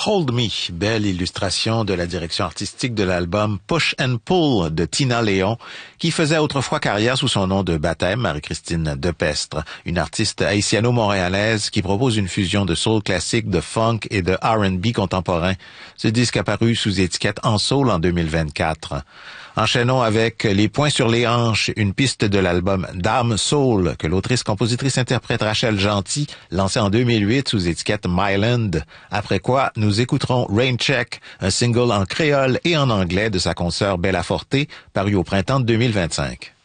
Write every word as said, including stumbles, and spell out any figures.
Hold Me, belle illustration de la direction artistique de l'album Push and Pull de Tina Léon, qui faisait autrefois carrière sous son nom de baptême, Marie-Christine Depestre, une artiste haïtiano-montréalaise qui propose une fusion de soul classique, de funk et de R and B contemporain. Ce disque apparu sous étiquette En Soul en deux mille vingt-quatre. Enchaînons avec Les Poings sur les hanches, une piste de l'album Dame Soul que l'autrice-compositrice-interprète Rachel Genty lançait en deux mille huit sous étiquette Myland. Après quoi, nous écouterons Rain Check, un single en créole et en anglais de sa consoeur Bella Forte, paru au printemps de deux mille vingt-cinq.